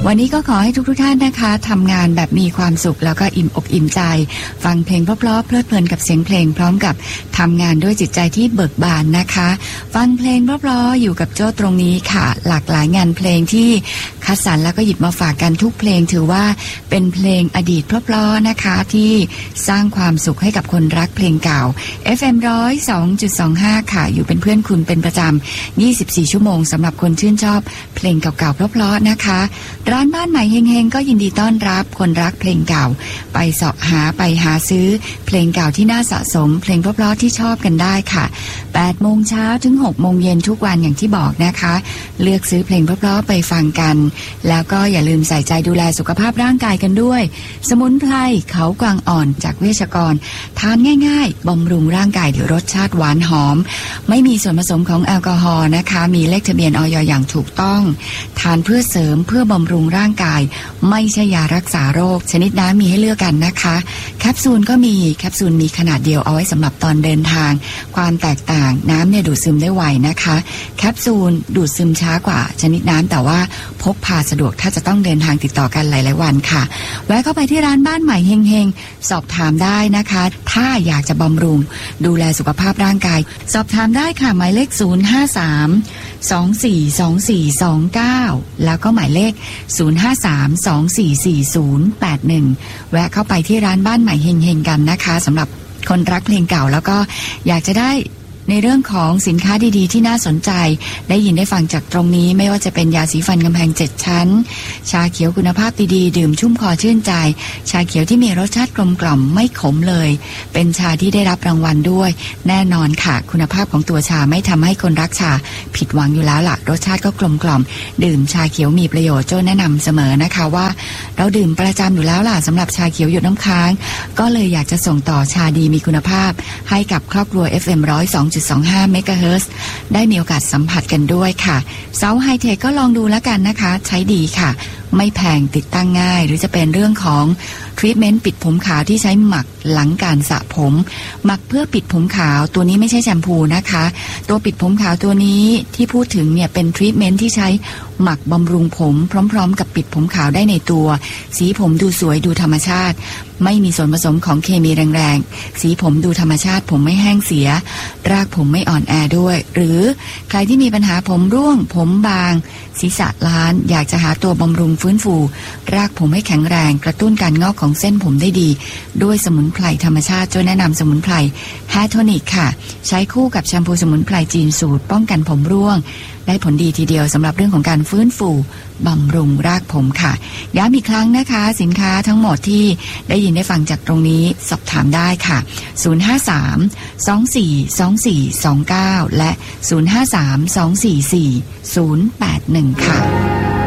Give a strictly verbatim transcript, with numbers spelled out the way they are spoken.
วันนี้ก็ขอให้ทุกๆท่านนะคะทำงานแบบมีความสุขแล้วก็อิ่มอกอิ่มใจฟังเพลงเพราะๆเพลิดเพลินกับเสียงเพลงพร้อมกับทำงานด้วยจิตใจที่เบิกบานนะคะฟังเพลงเพราะๆอยู่กับโจ้ตรงนี้ค่ะหลากหลายงานเพลงที่คัดสรรแล้วก็หยิบมาฝากกันทุกเพลงถือว่าเป็นเพลงอดีตเพราะๆนะคะที่สร้างความสุขให้กับคนรักเพลงเก่า เอฟ เอ็ม หนึ่งศูนย์สองจุดสองห้า ค่ะอยู่เป็นเพื่อนคุณเป็นประจำยี่สิบสี่ชั่วโมงสำหรับคนชื่นชอบเพลงเก่าๆเพราะๆนะคะร้านบ้านใหม่เฮงๆก็ยินดีต้อนรับคนรักเพลงเก่าไปเสาะหาไปหาซื้อเพลงเก่าที่น่าสะสมเพลงเพราะๆที่ชอบกันได้ค่ะแปดโมงเช้าถึงหกโมงเย็นทุกวันอย่างที่บอกนะคะเลือกซื้อเพลงเพราะๆไปฟังกันแล้วก็อย่าลืมใส่ใจดูแลสุขภาพร่างกายกันด้วยสมุนไพรเขากวางอ่อนจากเวชกรทานง่ายๆบำรุงร่างกายด้วยรสชาติหวานหอมไม่มีส่วนผสมของแอลกอฮอล์นะคะมีเลขทะเบียนอย.อย่างถูกต้องทานเพื่อเสริมเพื่อบำรุงร่างกายไม่ใช่ยารักษาโรคชนิดน้ำมีให้เลือกกันนะคะแคปซูลก็มีแคปซูลมีขนาดเดียวเอาไว้สำหรับตอนเดินทางความแตกต่างน้ำเนี่ยดูดซึมได้ไวนะคะแคปซูลดูดซึมช้ากว่าชนิดน้ำแต่ว่าพกพาสะดวกถ้าจะต้องเดินทางติดต่อกันหลายๆวันค่ะแวะเข้าไปที่ร้านบ้านใหม่เฮงๆสอบถามได้นะคะถ้าอยากจะบำรุงดูแลสุขภาพร่างกายสอบถามได้ค่ะหมายเลขศูนย์ ห้า สาม สอง สี่ สอง สี่ สอง เก้าแล้วก็หมายเลขศูนย์ ห้า สาม สอง สี่ สี่ ศูนย์ แปด หนึ่งแวะเข้าไปที่ร้านบ้านใหม่เฮงๆกันนะคะสำหรับคนรักเพลงเก่าแล้วก็อยากจะได้ในเรื่องของสินค้าดีๆที่น่าสนใจได้ยินได้ฟังจากตรงนี้ไม่ว่าจะเป็นยาสีฟันกำแพงเจ็ดชั้นชาเขียวคุณภาพดีๆดื่มชุ่มคอชื่นใจชาเขียวที่มีรสชาติกลมกล่อมไม่ขมเลยเป็นชาที่ได้รับรางวัลด้วยแน่นอนค่ะคุณภาพของตัวชาไม่ทำให้คนรักชาผิดหวังอยู่แล้วล่ะรสชาติก็กลมกล่อมดื่มชาเขียวมีประโยชน์โจ้แนะนำเสมอนะคะว่าเราดื่มประจำอยู่แล้วล่ะสำหรับชาเขียวหยดน้ำค้างก็เลยอยากจะส่งต่อชาดีมีคุณภาพให้กับครอบครัว เอฟ เอ็ม หนึ่งศูนย์สองจุดสองห้า เมกะเฮิรตซ์ ได้มีโอกาสสัมผัสกันด้วยค่ะเสาไฮเทคก็ลองดูแล้วกันนะคะใช้ดีค่ะไม่แพงติดตั้งง่ายหรือจะเป็นเรื่องของทรีทเมนต์ปิดผมขาวที่ใช้หมักหลังการสระผมหมักเพื่อปิดผมขาวตัวนี้ไม่ใช่แชมพูนะคะตัวปิดผมขาวตัวนี้ที่พูดถึงเนี่ยเป็นทรีทเมนต์ที่ใช้หมักบำรุงผมพร้อมๆกับปิดผมขาวได้ในตัวสีผมดูสวยดูธรรมชาติไม่มีส่วนผสมของเคมีแรงๆสีผมดูธรรมชาติผมไม่แห้งเสียรากผมไม่อ่อนแอด้วยหรือใครที่มีปัญหาผมร่วงผมบางศีรษะล้านอยากจะหาตัวบำรุงฟื้นฟูรากผมให้แข็งแรงกระตุ้นการงอกของเส้นผมได้ดีด้วยสมุนไพรธรรมชาติโจ้แนะนำสมุนไพรแฮร์โทนิกค่ะใช้คู่กับแชมพูสมุนไพรจีนสูตรป้องกันผมร่วงได้ผลดีทีเดียวสำหรับเรื่องของการฟื้นฟูบำรุงรากผมค่ะย้ำอีกครั้งนะคะสินค้าทั้งหมดที่ได้ยินได้ฟังจากตรงนี้สอบถามได้ค่ะศูนย์ ห้า สาม สอง สี่ สอง สี่ สอง เก้าและศูนย์ ห้า สาม สอง สี่ สี่ ศูนย์ แปด หนึ่งค่ะ